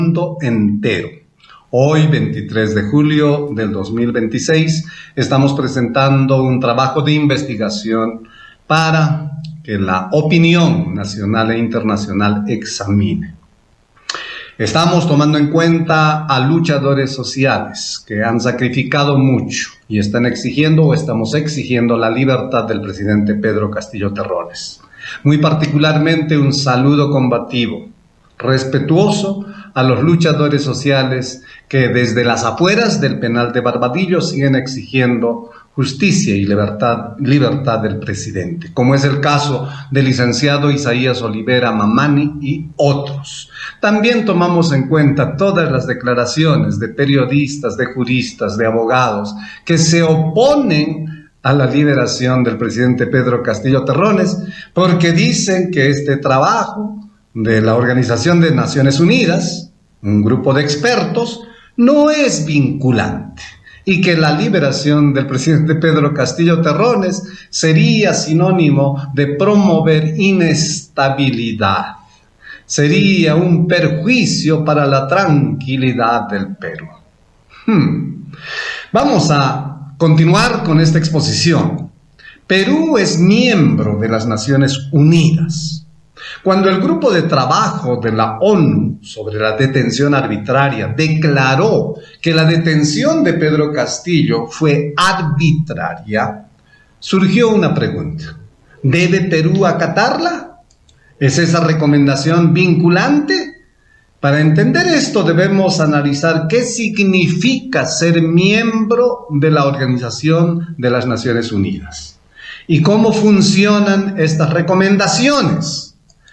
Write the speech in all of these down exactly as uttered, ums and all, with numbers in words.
mundo entero. Hoy, veintitrés de julio del dos mil veintiséis, estamos presentando un trabajo de investigación para que la opinión nacional e internacional examine. Estamos tomando en cuenta a luchadores sociales que han sacrificado mucho y están exigiendo o estamos exigiendo la libertad del presidente Pedro Castillo Terrones. Muy particularmente un saludo combativo, respetuoso a los luchadores sociales que desde las afueras del penal de Barbadillo siguen exigiendo justicia y libertad, libertad del presidente, como es el caso del licenciado Isaías Olivera Mamani y otros. También tomamos en cuenta todas las declaraciones de periodistas, de juristas, de abogados que se oponen a la liberación del presidente Pedro Castillo Terrones porque dicen que este trabajo de la Organización de Naciones Unidas, un grupo de expertos, no es vinculante y que la liberación del presidente Pedro Castillo Terrones sería sinónimo de promover inestabilidad, sería un perjuicio para la tranquilidad del Perú. Hmm. Vamos a continuar con esta exposición. Perú es miembro de las Naciones Unidas. Cuando el grupo de trabajo de la ONU sobre la detención arbitraria declaró que la detención de Pedro Castillo fue arbitraria, surgió una pregunta: ¿debe Perú acatarla? ¿Es esa recomendación vinculante? Para entender esto debemos analizar qué significa ser miembro de la Organización de las Naciones Unidas y cómo funcionan estas recomendaciones.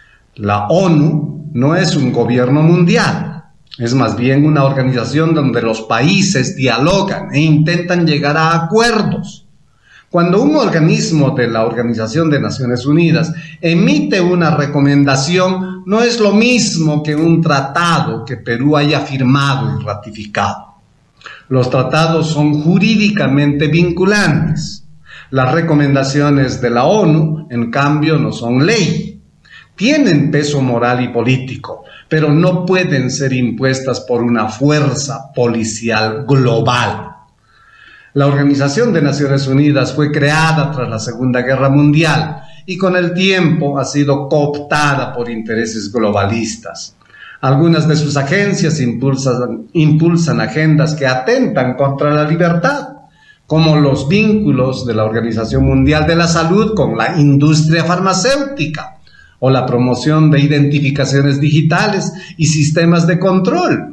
La ONU no es un gobierno mundial, es más bien una organización donde los países dialogan e intentan llegar a acuerdos. Cuando un organismo de la Organización de Naciones Unidas emite una recomendación, no es lo mismo que un tratado que Perú haya firmado y ratificado. Los tratados son jurídicamente vinculantes. Las recomendaciones de la ONU, en cambio, no son ley. Tienen peso moral y político, pero no pueden ser impuestas por una fuerza policial global. La Organización de Naciones Unidas fue creada tras la Segunda Guerra Mundial y con el tiempo ha sido cooptada por intereses globalistas. Algunas de sus agencias impulsan, impulsan agendas que atentan contra la libertad, como los vínculos de la Organización Mundial de la Salud con la industria farmacéutica, o la promoción de identificaciones digitales y sistemas de control.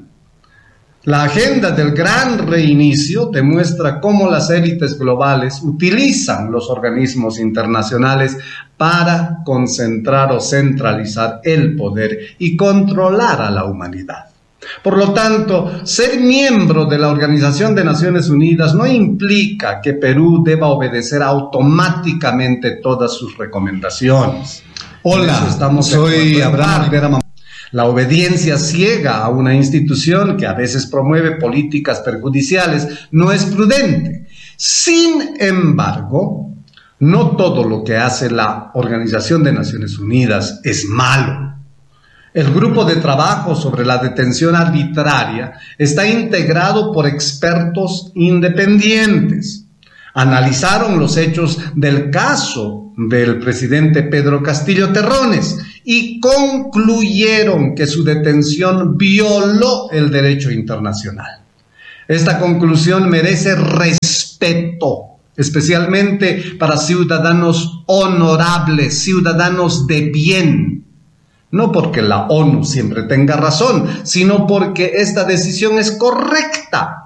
La agenda del gran reinicio demuestra cómo las élites globales utilizan los organismos internacionales para concentrar o centralizar el poder y controlar a la humanidad. Por lo tanto, ser miembro de la Organización de Naciones Unidas no implica que Perú deba obedecer automáticamente todas sus recomendaciones. Hola, estamos soy Abraham Olivera Mamani. La obediencia ciega a una institución que a veces promueve políticas perjudiciales no es prudente. Sin embargo, no todo lo que hace la Organización de Naciones Unidas es malo. El grupo de trabajo sobre la detención arbitraria está integrado por expertos independientes. Analizaron los hechos del caso del presidente Pedro Castillo Terrones y concluyeron que su detención violó el derecho internacional. Esta conclusión merece respeto, especialmente para ciudadanos honorables, ciudadanos de bien. No porque la ONU siempre tenga razón, sino porque esta decisión es correcta.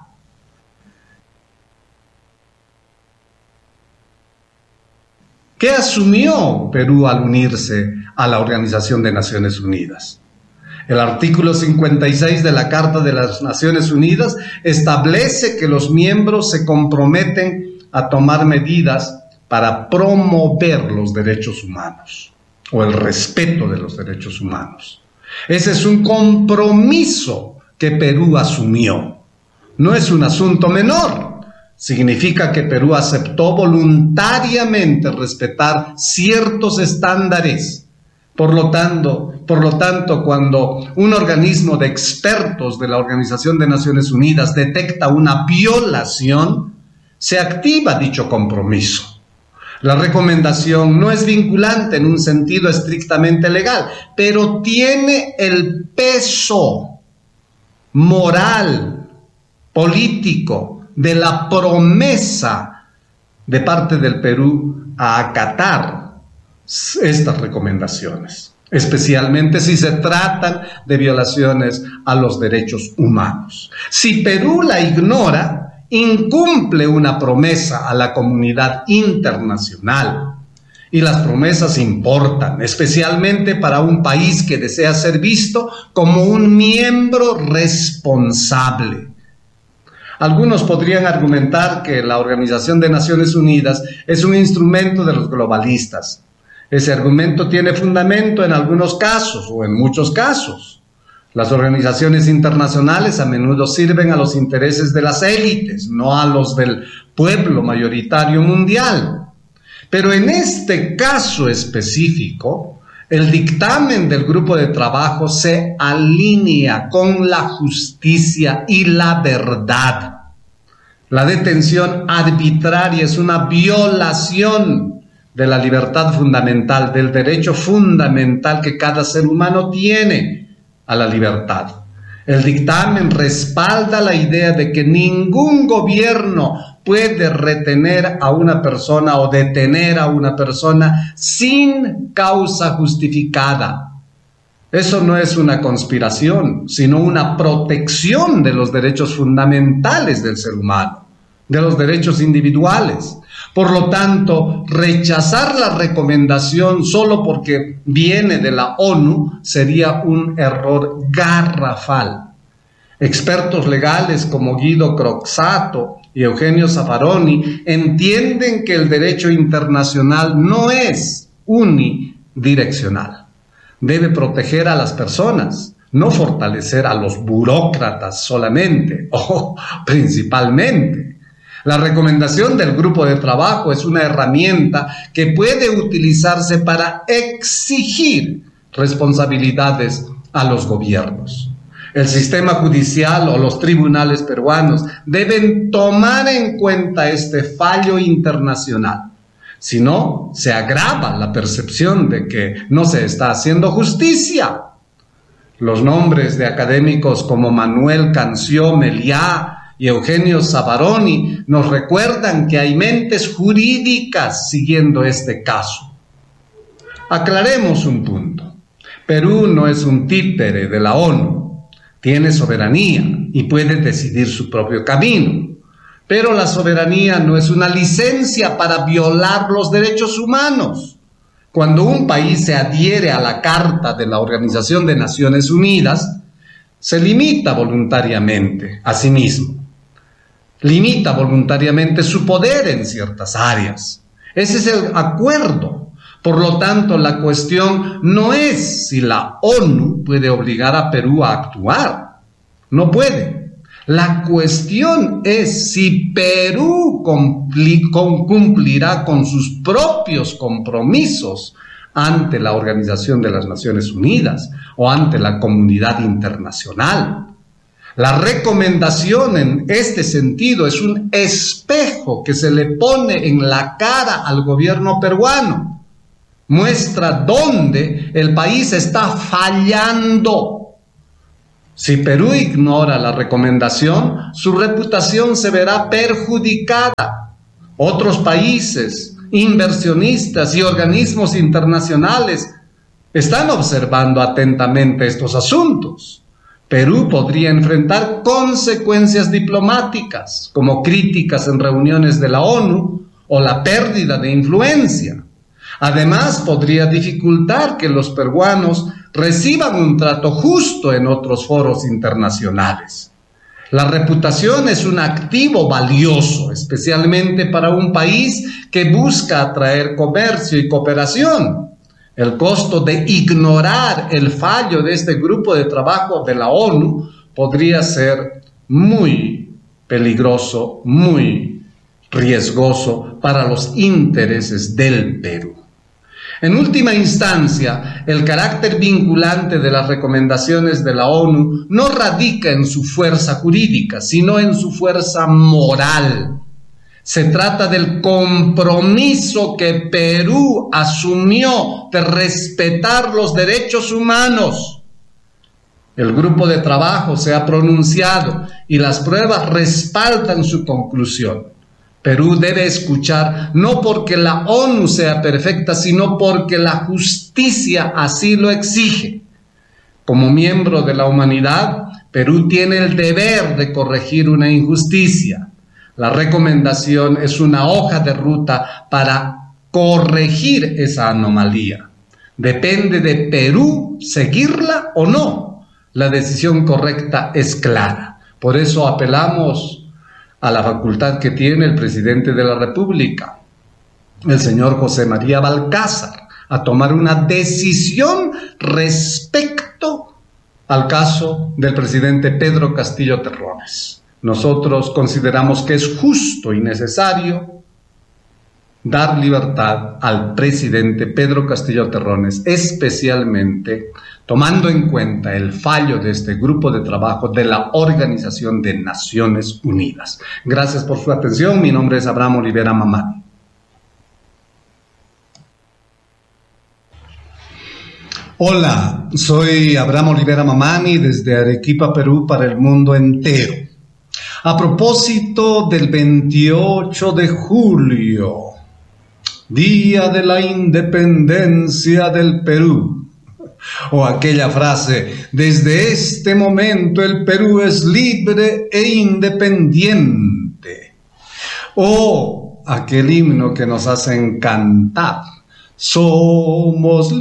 ¿Qué asumió Perú al unirse a la Organización de Naciones Unidas? El artículo cincuenta y seis de la Carta de las Naciones Unidas establece que los miembros se comprometen a tomar medidas para promover los derechos humanos o el respeto de los derechos humanos. Ese es un compromiso que Perú asumió. No es un asunto menor. Significa que Perú aceptó voluntariamente respetar ciertos estándares. Por lo tanto, Por lo tanto, cuando un organismo de expertos de la Organización de Naciones Unidas detecta una violación, se activa dicho compromiso. La recomendación no es vinculante en un sentido estrictamente legal, pero tiene el peso moral, político, de la promesa de parte del Perú a acatar estas recomendaciones, especialmente si se tratan de violaciones a los derechos humanos. Si Perú la ignora, incumple una promesa a la comunidad internacional. Y las promesas importan, especialmente para un país que desea ser visto como un miembro responsable. Algunos podrían argumentar que la Organización de Naciones Unidas es un instrumento de los globalistas. Ese argumento tiene fundamento en algunos casos o en muchos casos. Las organizaciones internacionales a menudo sirven a los intereses de las élites, no a los del pueblo mayoritario mundial. Pero en este caso específico, el dictamen del grupo de trabajo se alinea con la justicia y la verdad. La detención arbitraria es una violación de la libertad fundamental, del derecho fundamental que cada ser humano tiene a la libertad. El dictamen respalda la idea de que ningún gobierno puede retener a una persona o detener a una persona sin causa justificada. Eso no es una conspiración, sino una protección de los derechos fundamentales del ser humano, de los derechos individuales. Por lo tanto, rechazar la recomendación solo porque viene de la ONU sería un error garrafal. Expertos legales como Guido Croxatto y Eugenio Zaffaroni entienden que el derecho internacional no es unidireccional. Debe proteger a las personas, no fortalecer a los burócratas solamente o principalmente. La recomendación del grupo de trabajo es una herramienta que puede utilizarse para exigir responsabilidades a los gobiernos. El sistema judicial o los tribunales peruanos deben tomar en cuenta este fallo internacional. Si no, se agrava la percepción de que no se está haciendo justicia. Los nombres de académicos como Manuel Canció Meliá y Eugenio Zaffaroni nos recuerdan que hay mentes jurídicas siguiendo este caso. Aclaremos un punto. Perú no es un títere de la ONU. Tiene soberanía y puede decidir su propio camino. Pero la soberanía no es una licencia para violar los derechos humanos. Cuando un país se adhiere a la Carta de la Organización de Naciones Unidas, se limita voluntariamente a sí mismo. Limita voluntariamente su poder en ciertas áreas. Ese es el acuerdo. Por lo tanto, la cuestión no es si la ONU puede obligar a Perú a actuar. No puede. La cuestión es si Perú cumplirá con sus propios compromisos ante la Organización de las Naciones Unidas o ante la comunidad internacional. La recomendación en este sentido es un espejo que se le pone en la cara al gobierno peruano. Muestra dónde el país está fallando. Si Perú ignora la recomendación, su reputación se verá perjudicada. Otros países, inversionistas y organismos internacionales están observando atentamente estos asuntos. Perú podría enfrentar consecuencias diplomáticas, como críticas en reuniones de la ONU o la pérdida de influencia. Además, podría dificultar que los peruanos reciban un trato justo en otros foros internacionales. La reputación es un activo valioso, especialmente para un país que busca atraer comercio y cooperación. El costo de ignorar el fallo de este grupo de trabajo de la ONU podría ser muy peligroso, muy riesgoso para los intereses del Perú. En última instancia, el carácter vinculante de las recomendaciones de la ONU no radica en su fuerza jurídica, sino en su fuerza moral. Se trata del compromiso que Perú asumió de respetar los derechos humanos. El grupo de trabajo se ha pronunciado y las pruebas respaldan su conclusión. Perú debe escuchar no porque la ONU sea perfecta, sino porque la justicia así lo exige. Como miembro de la humanidad, Perú tiene el deber de corregir una injusticia. La recomendación es una hoja de ruta para corregir esa anomalía. Depende de Perú seguirla o no. La decisión correcta es clara. Por eso apelamos a la facultad que tiene el presidente de la República, el señor José María Balcázar, a tomar una decisión respecto al caso del presidente Pedro Castillo Terrones. Nosotros consideramos que es justo y necesario dar libertad al presidente Pedro Castillo Terrones, especialmente tomando en cuenta el fallo de este grupo de trabajo de la Organización de Naciones Unidas. Gracias por su atención. Mi nombre es Abraham Olivera Mamani. Hola, soy Abraham Olivera Mamani desde Arequipa, Perú, para el mundo entero. A propósito del veintiocho de julio, Día de la Independencia del Perú, o aquella frase, desde este momento el Perú es libre e independiente, o aquel himno que nos hacen cantar, somos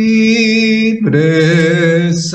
libres,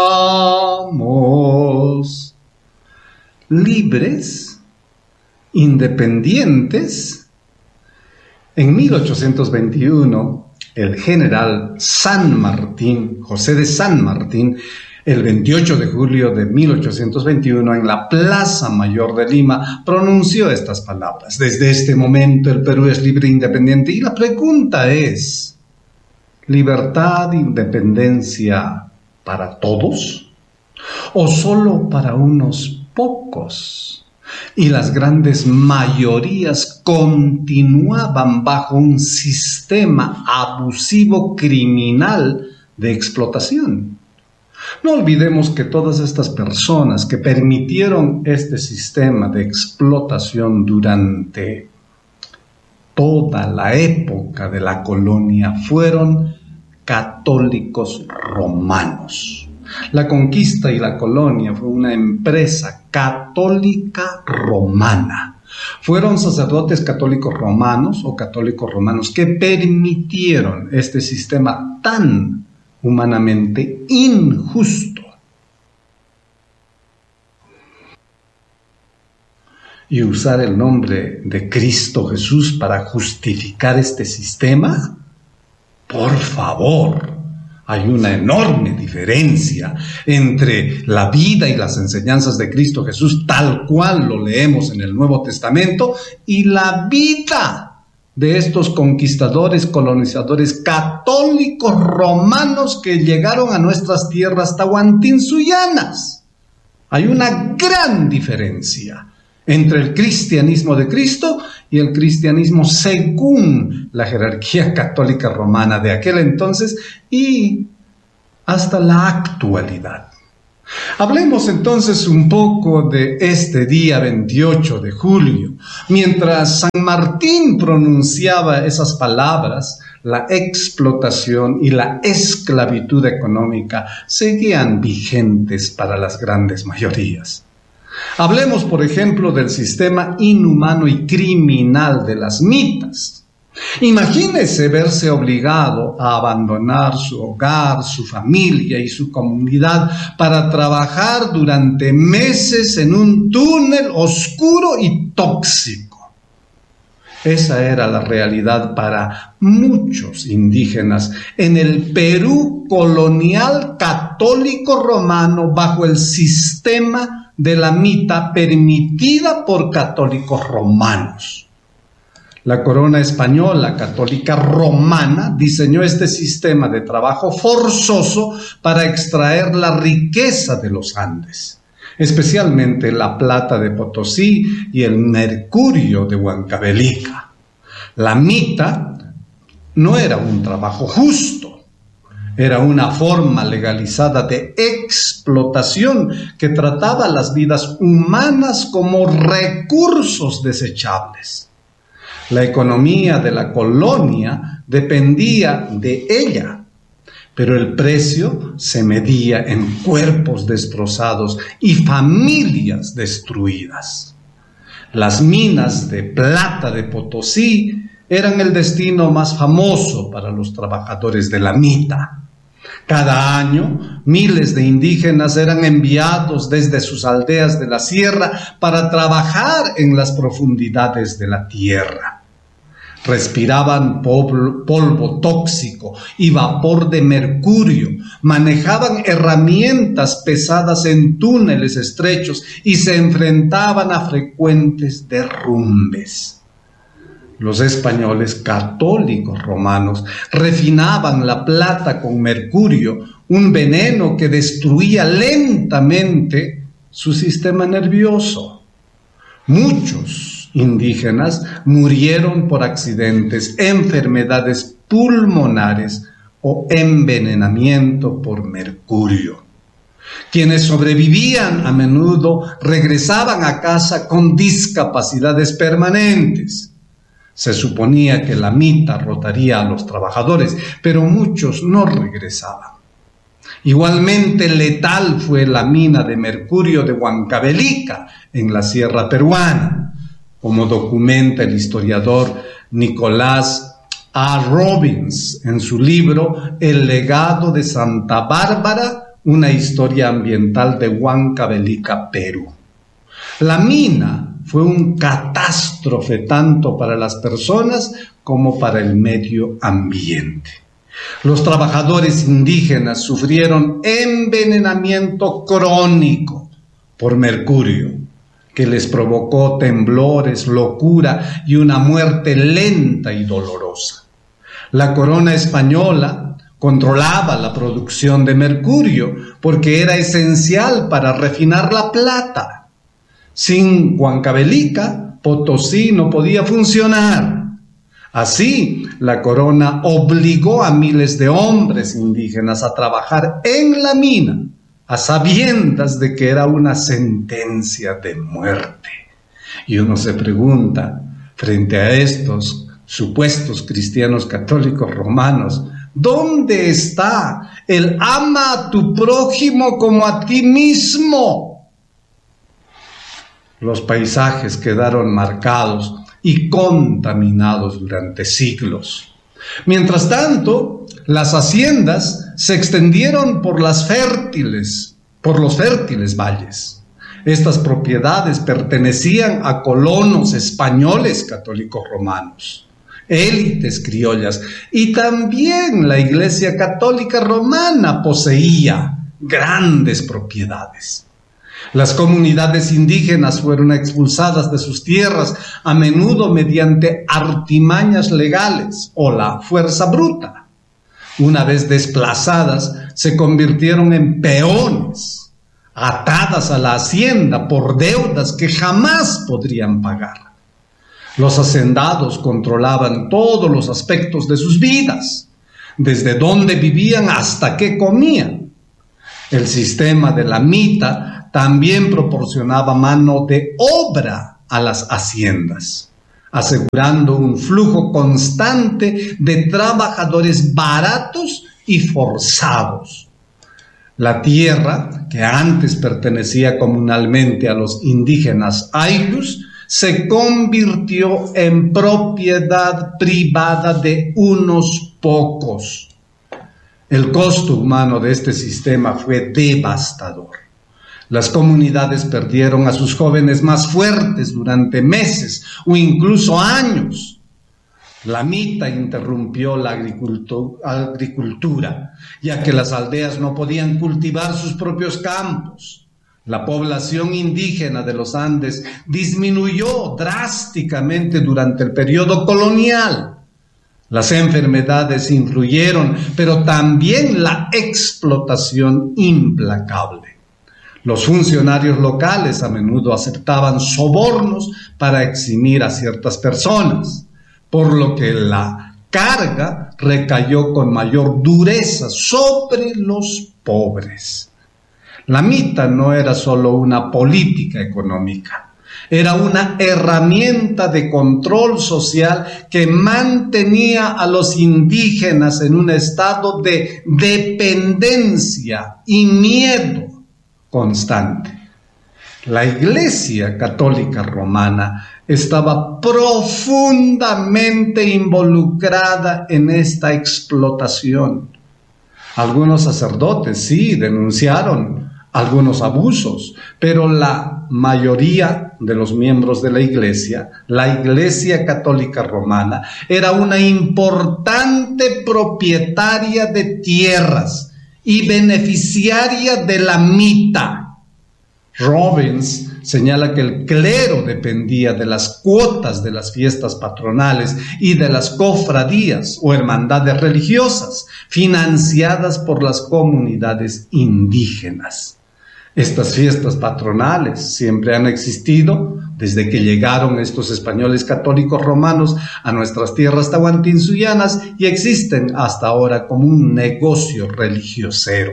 seamos libres, independientes. En mil ochocientos veintiuno, el general San Martín, José de San Martín, el veintiocho de julio de mil ochocientos veintiuno, en la Plaza Mayor de Lima, pronunció estas palabras: desde este momento el Perú es libre e independiente. Y la pregunta es, ¿libertad e independencia para todos? ¿O solo para unos pocos? Y las grandes mayorías continuaban bajo un sistema abusivo criminal de explotación. No olvidemos que todas estas personas que permitieron este sistema de explotación durante toda la época de la colonia fueron católicos romanos. La conquista y la colonia fue una empresa católica romana. Fueron sacerdotes católicos romanos o católicos romanos que permitieron este sistema tan humanamente injusto. Y usar el nombre de Cristo Jesús para justificar este sistema, por favor. Hay una enorme diferencia entre la vida y las enseñanzas de Cristo Jesús, tal cual lo leemos en el Nuevo Testamento, y la vida de estos conquistadores, colonizadores católicos romanos que llegaron a nuestras tierras tahuantinsuyanas. Hay una gran diferencia entre el cristianismo de Cristo y el cristianismo según la jerarquía católica romana de aquel entonces y hasta la actualidad. Hablemos entonces un poco de este día veintiocho de julio. Mientras San Martín pronunciaba esas palabras, la explotación y la esclavitud económica seguían vigentes para las grandes mayorías. Hablemos, por ejemplo, del sistema inhumano y criminal de las mitas. Imagínese verse obligado a abandonar su hogar, su familia y su comunidad para trabajar durante meses en un túnel oscuro y tóxico. Esa era la realidad para muchos indígenas en el Perú colonial católico romano bajo el sistema de la mita permitida por católicos romanos. La corona española católica romana diseñó este sistema de trabajo forzoso para extraer la riqueza de los Andes, especialmente la plata de Potosí y el mercurio de Huancavelica. La mita no era un trabajo justo, era una forma legalizada de explotación que trataba las vidas humanas como recursos desechables. La economía de la colonia dependía de ella, pero el precio se medía en cuerpos destrozados y familias destruidas. Las minas de plata de Potosí eran el destino más famoso para los trabajadores de la mita. Cada año, miles de indígenas eran enviados desde sus aldeas de la sierra para trabajar en las profundidades de la tierra. Respiraban polvo, polvo tóxico y vapor de mercurio, manejaban herramientas pesadas en túneles estrechos y se enfrentaban a frecuentes derrumbes. Los españoles católicos romanos refinaban la plata con mercurio, un veneno que destruía lentamente su sistema nervioso. Muchos indígenas murieron por accidentes, enfermedades pulmonares o envenenamiento por mercurio. Quienes sobrevivían a menudo regresaban a casa con discapacidades permanentes. Se suponía que la mita rotaría a los trabajadores, pero muchos no regresaban. Igualmente letal fue la mina de mercurio de Huancavelica en la sierra peruana, como documenta el historiador Nicolás A. Robbins en su libro El legado de Santa Bárbara, una historia ambiental de Huancavelica, Perú. La mina fue un catástrofe tanto para las personas como para el medio ambiente. Los trabajadores indígenas sufrieron envenenamiento crónico por mercurio, que les provocó temblores, locura y una muerte lenta y dolorosa. La corona española controlaba la producción de mercurio porque era esencial para refinar la plata. Sin Huancavelica, Potosí no podía funcionar. Así, la corona obligó a miles de hombres indígenas a trabajar en la mina, a sabiendas de que era una sentencia de muerte. Y uno se pregunta, frente a estos supuestos cristianos católicos romanos, ¿dónde está el ama a tu prójimo como a ti mismo? Los paisajes quedaron marcados y contaminados durante siglos. Mientras tanto, las haciendas se extendieron por las fértiles, por los fértiles valles. Estas propiedades pertenecían a colonos españoles católicos romanos, élites criollas, y también la Iglesia Católica Romana poseía grandes propiedades. Las comunidades indígenas fueron expulsadas de sus tierras, a menudo mediante artimañas legales o la fuerza bruta. Una vez desplazadas, se convirtieron en peones, atadas a la hacienda por deudas que jamás podrían pagar. Los hacendados controlaban todos los aspectos de sus vidas, desde dónde vivían hasta qué comían. El sistema de la mita también proporcionaba mano de obra a las haciendas, asegurando un flujo constante de trabajadores baratos y forzados. La tierra, que antes pertenecía comunalmente a los indígenas Ayllus, se convirtió en propiedad privada de unos pocos. El costo humano de este sistema fue devastador. Las comunidades perdieron a sus jóvenes más fuertes durante meses o incluso años. La mita interrumpió la agricultura, ya que las aldeas no podían cultivar sus propios campos. La población indígena de los Andes disminuyó drásticamente durante el periodo colonial. Las enfermedades influyeron, pero también la explotación implacable. Los funcionarios locales a menudo aceptaban sobornos para eximir a ciertas personas, por lo que la carga recayó con mayor dureza sobre los pobres. La mita no era solo una política económica, era una herramienta de control social que mantenía a los indígenas en un estado de dependencia y miedo constante. La Iglesia Católica Romana estaba profundamente involucrada en esta explotación. Algunos sacerdotes sí denunciaron algunos abusos, pero la mayoría de los miembros de la Iglesia, la Iglesia Católica Romana, era una importante propietaria de tierras y beneficiaria de la mita. Robbins señala que el clero dependía de las cuotas de las fiestas patronales y de las cofradías o hermandades religiosas financiadas por las comunidades indígenas. Estas fiestas patronales siempre han existido desde que llegaron estos españoles católicos romanos a nuestras tierras tahuantinsuyanas y existen hasta ahora como un negocio religiosero.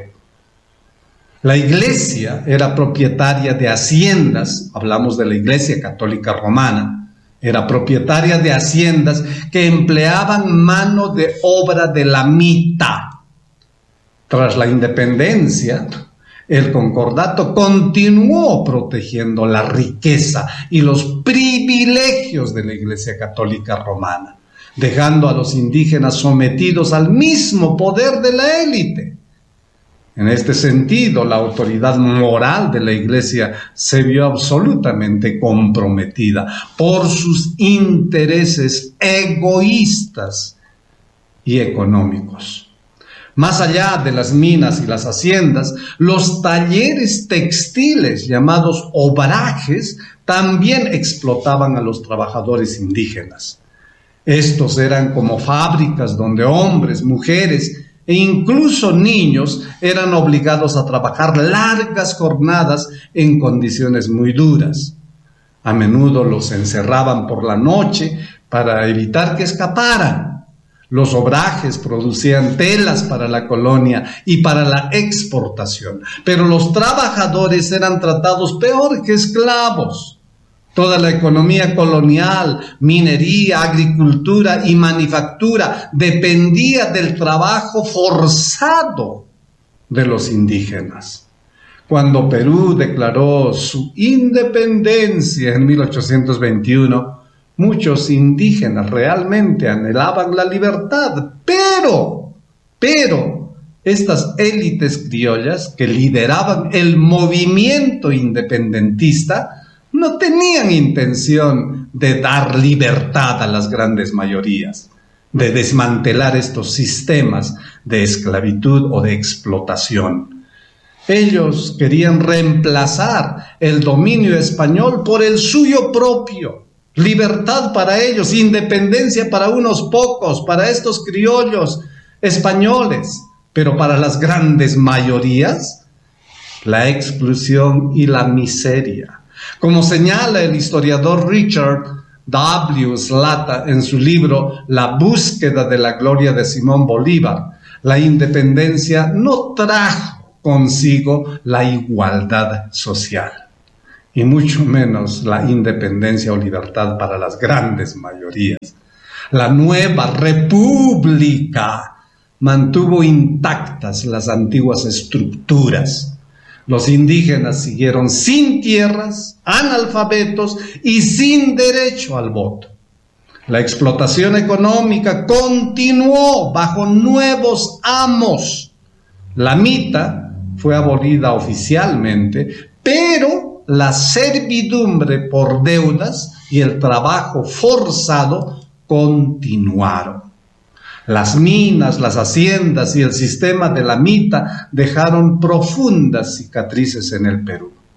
La Iglesia era propietaria de haciendas, hablamos de la Iglesia Católica Romana, era propietaria de haciendas que empleaban mano de obra de la mita. Tras la independencia, el concordato continuó protegiendo la riqueza y los privilegios de la Iglesia Católica Romana, dejando a los indígenas sometidos al mismo poder de la élite. En este sentido, la autoridad moral de la Iglesia se vio absolutamente comprometida por sus intereses egoístas y económicos. Más allá de las minas y las haciendas, los talleres textiles llamados obrajes también explotaban a los trabajadores indígenas. Estos eran como fábricas donde hombres, mujeres e incluso niños eran obligados a trabajar largas jornadas en condiciones muy duras. A menudo los encerraban por la noche para evitar que escaparan. Los obrajes producían telas para la colonia y para la exportación, pero los trabajadores eran tratados peor que esclavos. Toda la economía colonial, minería, agricultura y manufactura dependía del trabajo forzado de los indígenas. Cuando Perú declaró su independencia en mil ochocientos veintiuno, muchos indígenas realmente anhelaban la libertad, pero, pero, estas élites criollas que lideraban el movimiento independentista no tenían intención de dar libertad a las grandes mayorías, de desmantelar estos sistemas de esclavitud o de explotación. Ellos querían reemplazar el dominio español por el suyo propio. Libertad para ellos, independencia para unos pocos, para estos criollos españoles, pero para las grandes mayorías, la exclusión y la miseria. Como señala el historiador Richard W. Slata en su libro La búsqueda de la gloria de Simón Bolívar, la independencia no trajo consigo la igualdad social, y mucho menos la independencia o libertad para las grandes mayorías. La nueva república mantuvo intactas las antiguas estructuras. Los indígenas siguieron sin tierras, analfabetos y sin derecho al voto. La explotación económica continuó bajo nuevos amos. La mita fue abolida oficialmente, pero la servidumbre por deudas y el trabajo forzado continuaron. Las minas, las haciendas y el sistema de la mita dejaron profundas cicatrices en el Perú.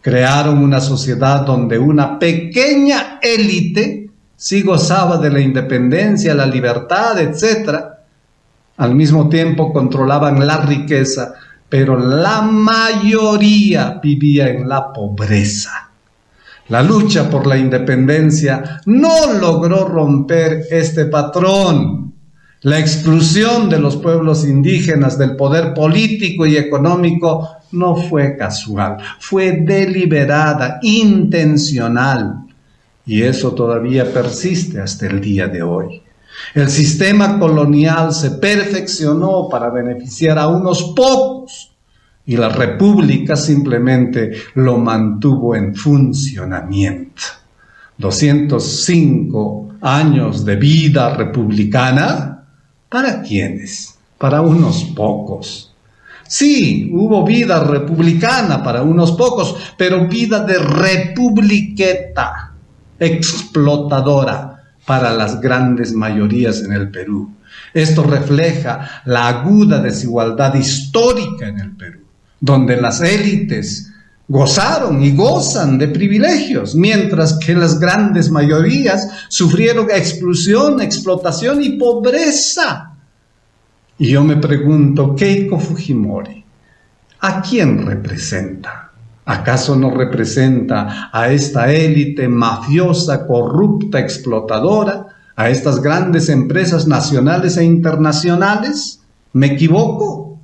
Crearon una sociedad donde una pequeña élite sí gozaba de la independencia, la libertad, etcétera. Al mismo tiempo controlaban la riqueza, pero la mayoría vivía en la pobreza. La lucha por la independencia no logró romper este patrón. La exclusión de los pueblos indígenas del poder político y económico no fue casual, fue deliberada, intencional, y eso todavía persiste hasta el día de hoy. El sistema colonial se perfeccionó para beneficiar a unos pocos, y la república simplemente lo mantuvo en funcionamiento. doscientos cinco años de vida republicana, ¿para quiénes? Para unos pocos. Sí, hubo vida republicana para unos pocos, pero vida de republiqueta, explotadora para las grandes mayorías en el Perú. Esto refleja la aguda desigualdad histórica en el Perú, donde las élites gozaron y gozan de privilegios, mientras que las grandes mayorías sufrieron exclusión, explotación y pobreza. Y yo me pregunto, Keiko Fujimori, ¿a quién representa? ¿Acaso no representa a esta élite mafiosa, corrupta, explotadora, a estas grandes empresas nacionales e internacionales? ¿Me equivoco?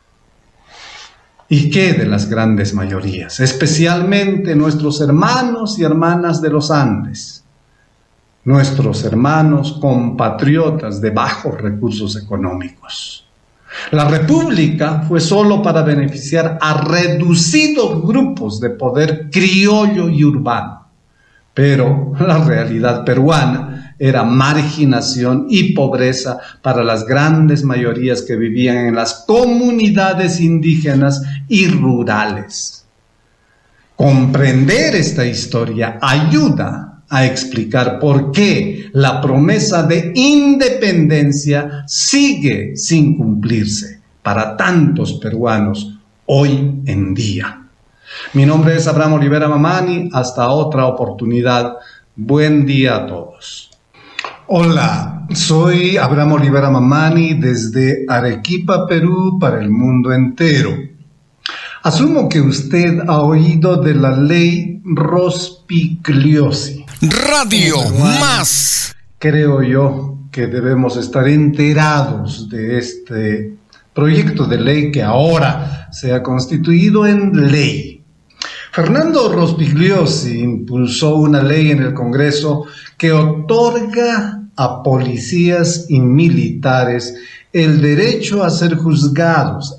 ¿Y qué de las grandes mayorías? Especialmente nuestros hermanos y hermanas de los Andes, nuestros hermanos compatriotas de bajos recursos económicos. La república fue solo para beneficiar a reducidos grupos de poder criollo y urbano, pero la realidad peruana era marginación y pobreza para las grandes mayorías que vivían en las comunidades indígenas y rurales. Comprender esta historia ayuda a explicar por qué la promesa de independencia sigue sin cumplirse para tantos peruanos hoy en día. Mi nombre es Abraham Olivera Mamani, hasta otra oportunidad. Buen día a todos. Hola, soy Abraham Olivera Mamani desde Arequipa, Perú, para el mundo entero. Asumo que usted ha oído de la ley Rospigliosi. Radio Más. Creo yo que debemos estar enterados de este proyecto de ley que ahora se ha constituido en ley. Fernando Rospigliosi impulsó una ley en el Congreso que otorga a policías y militares el derecho a ser juzgados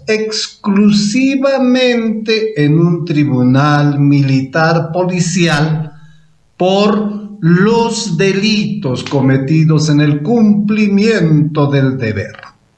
exclusivamente en un tribunal militar policial por los delitos cometidos en el cumplimiento del deber.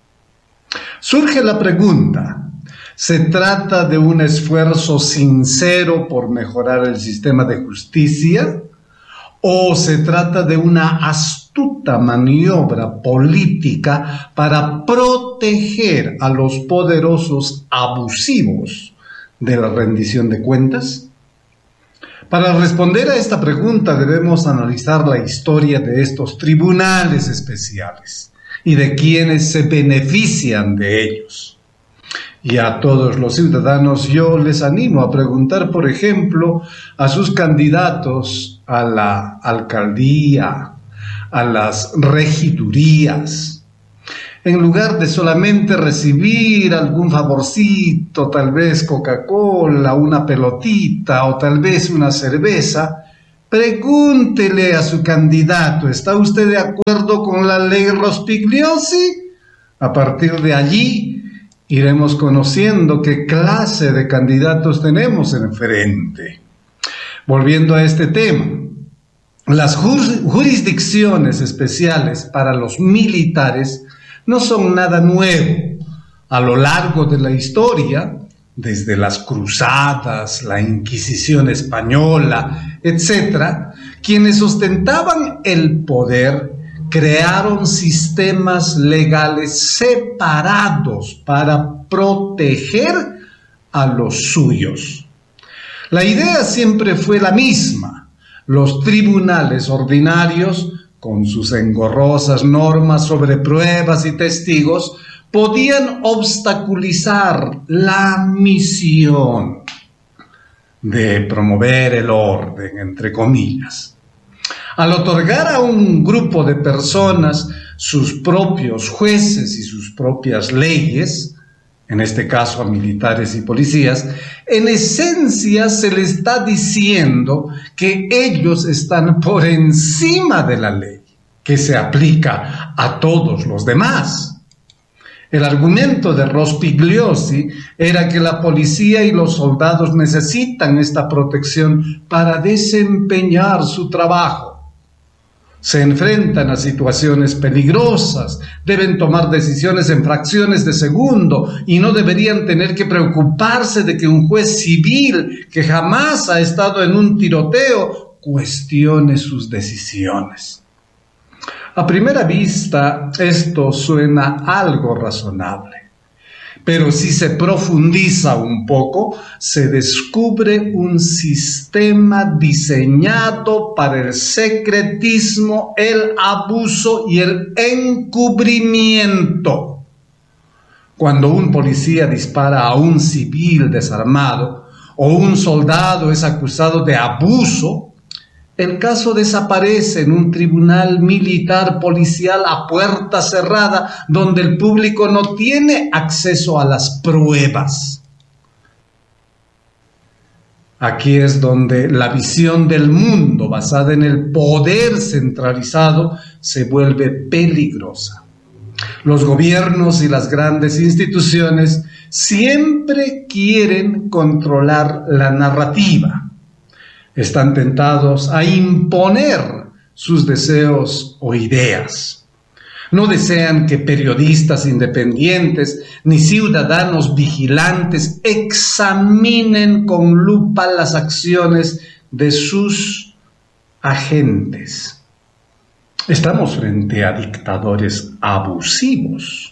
Surge la pregunta, ¿se trata de un esfuerzo sincero por mejorar el sistema de justicia? ¿O se trata de una astuta maniobra política para proteger a los poderosos abusivos de la rendición de cuentas? Para responder a esta pregunta debemos analizar la historia de estos tribunales especiales y de quienes se benefician de ellos. Y a todos los ciudadanos yo les animo a preguntar, por ejemplo, a sus candidatos a la alcaldía, a las regidurías, en lugar de solamente recibir algún favorcito, tal vez Coca-Cola, una pelotita o tal vez una cerveza, pregúntele a su candidato, ¿está usted de acuerdo con la ley Rospigliosi? A partir de allí iremos conociendo qué clase de candidatos tenemos enfrente. Volviendo a este tema, las jurisdicciones especiales para los militares no son nada nuevo. A lo largo de la historia, desde las cruzadas, la Inquisición española, etcétera, quienes ostentaban el poder crearon sistemas legales separados para proteger a los suyos. La idea siempre fue la misma. Los tribunales ordinarios, con sus engorrosas normas sobre pruebas y testigos, podían obstaculizar la misión de promover el orden, entre comillas. Al otorgar a un grupo de personas sus propios jueces y sus propias leyes, en este caso a militares y policías, en esencia se le está diciendo que ellos están por encima de la ley, que se aplica a todos los demás. El argumento de Rospigliosi era que la policía y los soldados necesitan esta protección para desempeñar su trabajo. Se enfrentan a situaciones peligrosas, deben tomar decisiones en fracciones de segundo y no deberían tener que preocuparse de que un juez civil que jamás ha estado en un tiroteo cuestione sus decisiones. A primera vista, esto suena algo razonable, pero si se profundiza un poco, se descubre un sistema diseñado para el secretismo, el abuso y el encubrimiento. Cuando un policía dispara a un civil desarmado o un soldado es acusado de abuso, el caso desaparece en un tribunal militar policial a puerta cerrada, donde el público no tiene acceso a las pruebas. Aquí es donde la visión del mundo basada en el poder centralizado se vuelve peligrosa. Los gobiernos y las grandes instituciones siempre quieren controlar la narrativa. Están tentados a imponer sus deseos o ideas. No desean que periodistas independientes ni ciudadanos vigilantes examinen con lupa las acciones de sus agentes. Estamos frente a dictadores abusivos.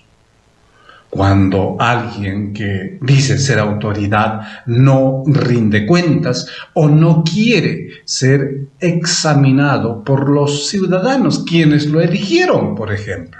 Cuando alguien que dice ser autoridad no rinde cuentas o no quiere ser examinado por los ciudadanos, quienes lo eligieron, por ejemplo.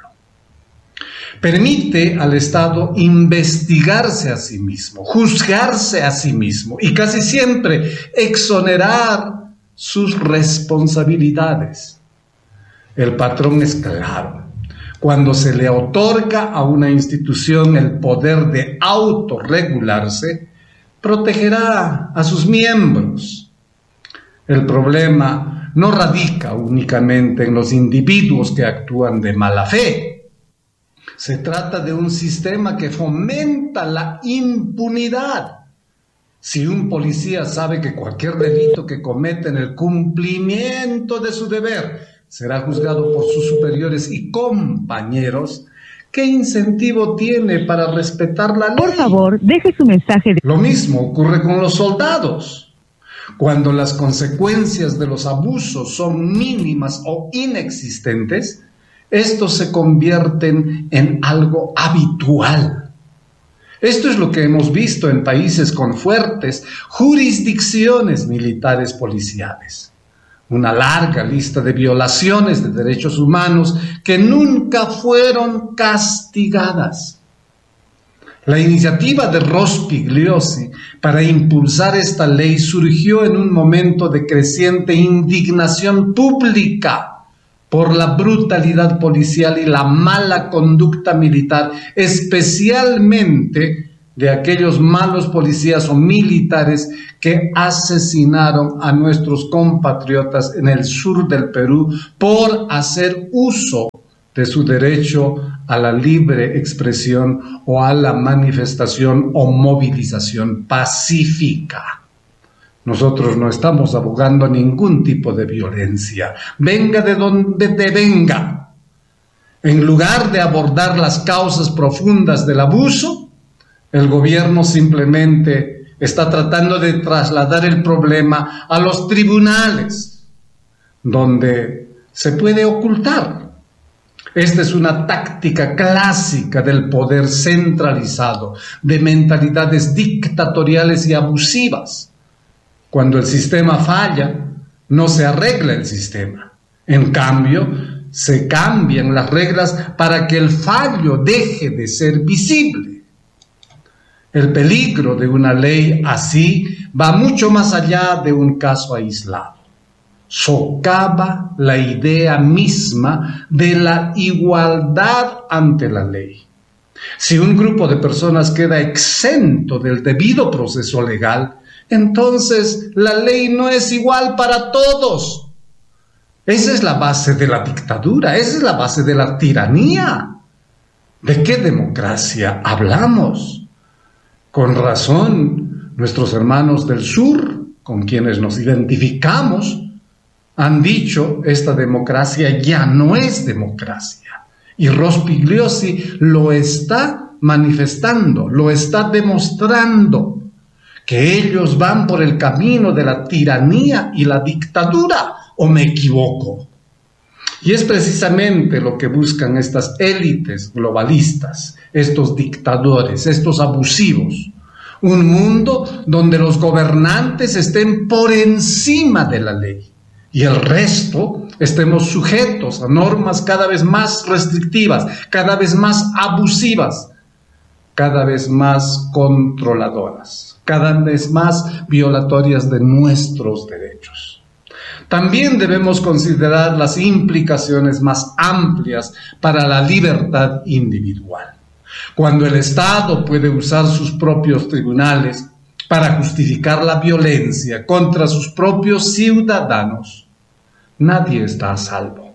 Permite al Estado investigarse a sí mismo, juzgarse a sí mismo y casi siempre exonerar sus responsabilidades. El patrón es claro. Cuando se le otorga a una institución el poder de autorregularse, protegerá a sus miembros. El problema no radica únicamente en los individuos que actúan de mala fe. Se trata de un sistema que fomenta la impunidad. Si un policía sabe que cualquier delito que comete en el cumplimiento de su deber será juzgado por sus superiores y compañeros, ¿qué incentivo tiene para respetar la ley? Por favor, deje su mensaje. De... Lo mismo ocurre con los soldados. Cuando las consecuencias de los abusos son mínimas o inexistentes, estos se convierten en algo habitual. Esto es lo que hemos visto en países con fuertes jurisdicciones militares policiales. Una larga lista de violaciones de derechos humanos que nunca fueron castigadas. La iniciativa de Rospigliosi para impulsar esta ley surgió en un momento de creciente indignación pública por la brutalidad policial y la mala conducta militar, especialmente de aquellos malos policías o militares que asesinaron a nuestros compatriotas en el sur del Perú por hacer uso de su derecho a la libre expresión o a la manifestación o movilización pacífica. Nosotros no estamos abogando ningún tipo de violencia, venga de donde te venga. En lugar de abordar las causas profundas del abuso, el gobierno simplemente está tratando de trasladar el problema a los tribunales, donde se puede ocultar. Esta es una táctica clásica del poder centralizado, de mentalidades dictatoriales y abusivas. Cuando el sistema falla, no se arregla el sistema. En cambio, se cambian las reglas para que el fallo deje de ser visible. El peligro de una ley así va mucho más allá de un caso aislado. Socava la idea misma de la igualdad ante la ley. Si un grupo de personas queda exento del debido proceso legal, entonces la ley no es igual para todos. Esa es la base de la dictadura, esa es la base de la tiranía. ¿De qué democracia hablamos? Con razón, nuestros hermanos del sur, con quienes nos identificamos, han dicho, esta democracia ya no es democracia. Y Rospigliosi lo está manifestando, lo está demostrando, que ellos van por el camino de la tiranía y la dictadura, ¿o me equivoco? Y es precisamente lo que buscan estas élites globalistas, estos dictadores, estos abusivos. Un mundo donde los gobernantes estén por encima de la ley y el resto estemos sujetos a normas cada vez más restrictivas, cada vez más abusivas, cada vez más controladoras, cada vez más violatorias de nuestros derechos. También debemos considerar las implicaciones más amplias para la libertad individual. Cuando el Estado puede usar sus propios tribunales para justificar la violencia contra sus propios ciudadanos, nadie está a salvo.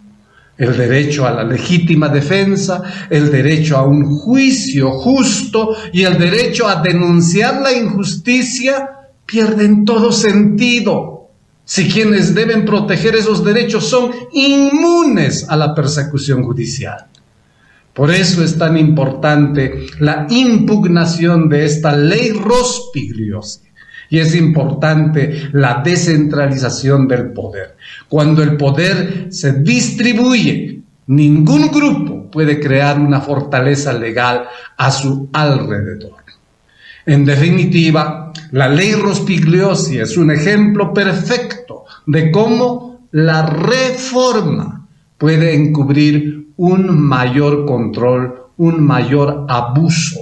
El derecho a la legítima defensa, el derecho a un juicio justo y el derecho a denunciar la injusticia pierden todo sentido si quienes deben proteger esos derechos son inmunes a la persecución judicial. Por eso es tan importante la impugnación de esta ley Rospigliosi. Y es importante la descentralización del poder. Cuando el poder se distribuye, ningún grupo puede crear una fortaleza legal a su alrededor. En definitiva, la ley Rospigliosi es un ejemplo perfecto de cómo la reforma puede encubrir un mayor control, un mayor abuso.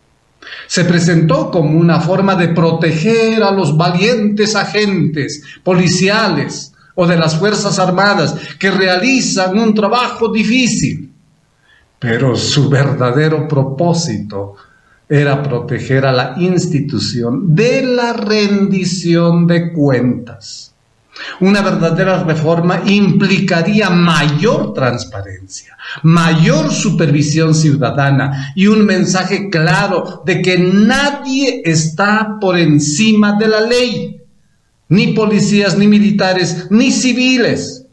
Se presentó como una forma de proteger a los valientes agentes policiales o de las Fuerzas Armadas que realizan un trabajo difícil, pero su verdadero propósito era proteger a la institución de la rendición de cuentas. Una verdadera reforma implicaría mayor transparencia, mayor supervisión ciudadana y un mensaje claro de que nadie está por encima de la ley, ni policías, ni militares, ni civiles.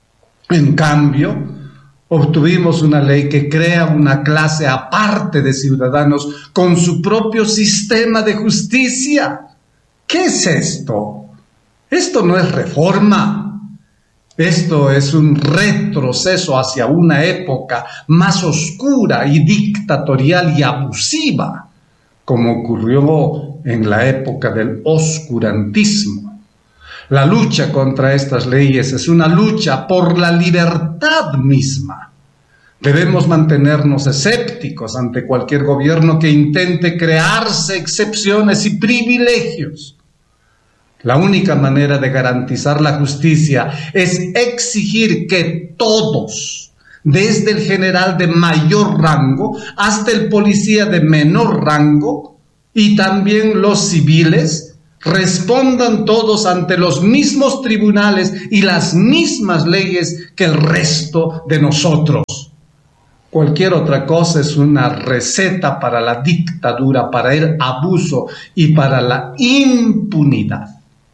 En cambio, obtuvimos una ley que crea una clase aparte de ciudadanos con su propio sistema de justicia. ¿Qué es esto? Esto no es reforma. Esto es un retroceso hacia una época más oscura y dictatorial y abusiva, como ocurrió en la época del oscurantismo. La lucha contra estas leyes es una lucha por la libertad misma. Debemos mantenernos escépticos ante cualquier gobierno que intente crearse excepciones y privilegios. La única manera de garantizar la justicia es exigir que todos, desde el general de mayor rango hasta el policía de menor rango y también los civiles, respondan todos ante los mismos tribunales y las mismas leyes que el resto de nosotros. Cualquier otra cosa es una receta para la dictadura, para el abuso y para la impunidad.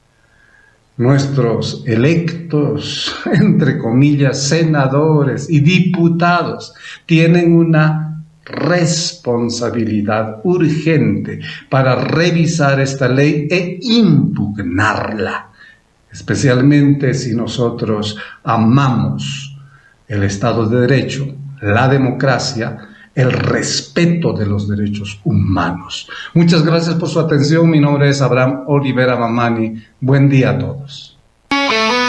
Nuestros electos, entre comillas, senadores y diputados tienen una responsabilidad urgente para revisar esta ley e impugnarla, especialmente si nosotros amamos el Estado de Derecho, la democracia el respeto de los derechos humanos. Muchas gracias por su atención. Mi nombre es Abraham Olivera Mamani. Buen día a todos.